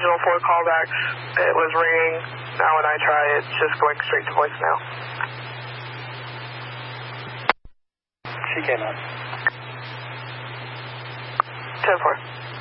original 4 callbacks, it was ringing. Now when I try, it's just going straight to voicemail. She came out. 10-4.